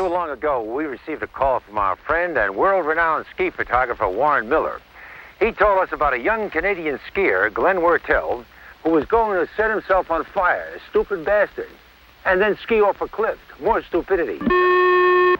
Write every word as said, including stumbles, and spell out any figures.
too long ago, we received a call from our friend and world-renowned ski photographer Warren Miller. He told us about a young Canadian skier, Glenn Wertel, who was going to set himself on fire, a stupid bastard, and then ski off a cliff. More stupidity.